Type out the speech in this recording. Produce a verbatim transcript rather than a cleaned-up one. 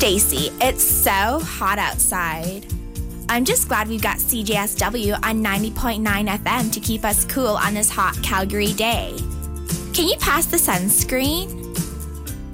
Stacy, it's so hot outside. I'm just glad we've got C J S W on ninety point nine F M to keep us cool on this hot Calgary day. Can you pass the sunscreen?